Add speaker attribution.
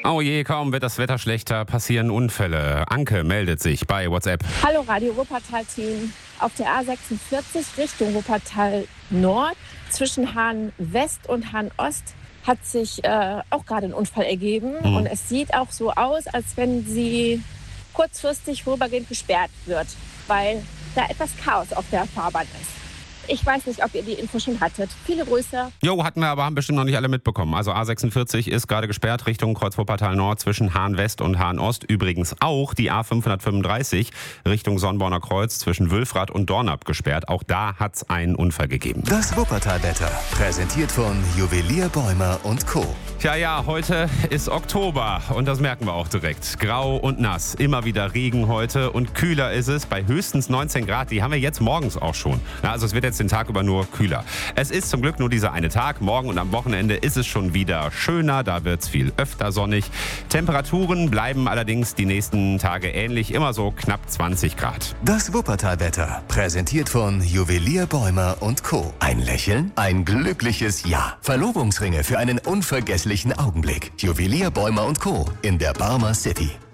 Speaker 1: Oh je, kaum wird das Wetter schlechter, passieren Unfälle. Anke meldet sich bei WhatsApp.
Speaker 2: Hallo Radio Wuppertal-Team. Auf der A46 Richtung Wuppertal Nord zwischen Hahn West und Hahn Ost hat sich auch gerade ein Unfall ergeben. Und es sieht auch so aus, als wenn sie kurzfristig vorübergehend gesperrt wird, weil da etwas Chaos auf der Fahrbahn ist. Ich weiß nicht, ob ihr die Info schon hattet. Viele Grüße.
Speaker 1: Jo, hatten wir, aber haben bestimmt noch nicht alle mitbekommen. Also A46 ist gerade gesperrt Richtung Kreuz Wuppertal Nord zwischen Hahn West und Hahn Ost. Übrigens auch die A535 Richtung Sonnborner Kreuz zwischen Wülfrath und Dornap gesperrt. Auch da hat es einen Unfall gegeben.
Speaker 3: Das Wuppertal-Wetter, präsentiert von Juwelier Bäumer & Co.
Speaker 1: Ja, heute ist Oktober und das merken wir auch direkt. Grau und nass, immer wieder Regen heute und kühler ist es bei höchstens 19 Grad. Die haben wir jetzt morgens auch schon. Also es wird jetzt den Tag über nur kühler. Es ist zum Glück nur dieser eine Tag. Morgen und am Wochenende ist es schon wieder schöner. Da wird es viel öfter sonnig. Temperaturen bleiben allerdings die nächsten Tage ähnlich. Immer so knapp 20 Grad.
Speaker 3: Das Wuppertal-Wetter, präsentiert von Juwelier Bäumer & Co. Ein Lächeln, ein glückliches Ja. Verlobungsringe für einen unvergesslichen Augenblick. Juwelier Bäumer & Co. in der Barmer City.